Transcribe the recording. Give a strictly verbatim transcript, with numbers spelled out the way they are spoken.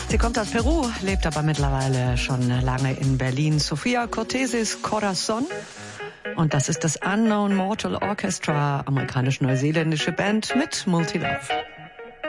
Sie kommt aus Peru, lebt aber mittlerweile schon lange in Berlin. Sophia Cortesis Corazon. Und das ist das Unknown Mortal Orchestra, amerikanisch-neuseeländische Band mit Multilove.